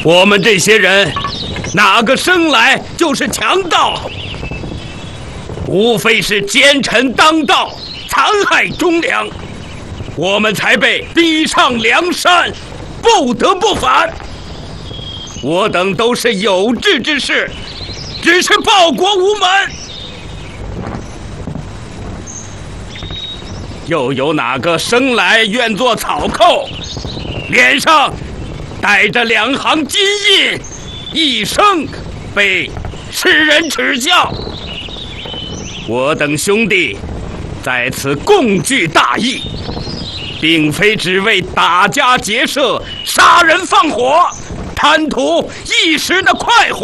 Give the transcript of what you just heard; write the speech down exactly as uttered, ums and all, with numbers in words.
我们这些人，哪个生来就是强盗？无非是奸臣当道，残害忠良，我们才被逼上梁山，不得不反。我等都是有志之士，只是报国无门。又有哪个生来愿做草寇，脸上带着两行金印，一生被世人耻笑？我等兄弟在此共聚大义，并非只为打家劫舍、杀人放火，贪图一时的快活。